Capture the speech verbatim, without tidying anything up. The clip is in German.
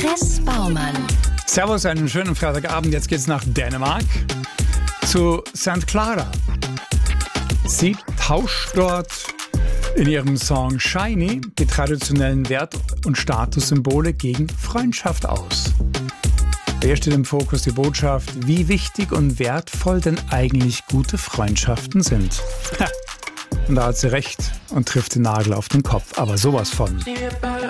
Chris Baumann. Servus, einen schönen Freitagabend. Jetzt geht's nach Dänemark zu Sankt Clara. Sie tauscht dort in ihrem Song Shiny die traditionellen Wert- und Statussymbole gegen Freundschaft aus. Hier steht im Fokus die Botschaft, wie wichtig und wertvoll denn eigentlich gute Freundschaften sind. Ha. Und da hat sie recht und trifft den Nagel auf den Kopf, aber sowas von.